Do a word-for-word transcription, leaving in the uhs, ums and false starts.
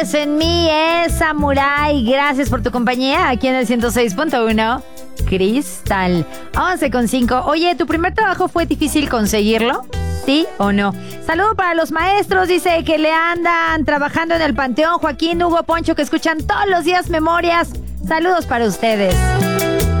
En mí es Samurai. Gracias por tu compañía aquí en el ciento seis punto uno. Cristal. once con cinco. Oye, ¿tu primer trabajo fue difícil conseguirlo? ¿Sí o no? Saludo para los maestros, dice que le andan trabajando en el Panteón. Joaquín, Hugo, Poncho, que escuchan todos los días Memorias. Saludos para ustedes.